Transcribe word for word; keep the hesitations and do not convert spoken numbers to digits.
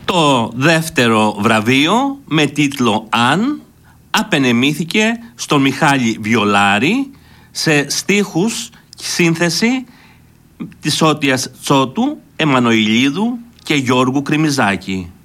Το δεύτερο βραβείο με τίτλο «Αν» απενεμήθηκε στον Μιχάλη Βιολάρη σε στίχους σύνθεση της Ότιας Τσότου, Εμμανοηλίδου και Γιώργου Κρημιζάκη.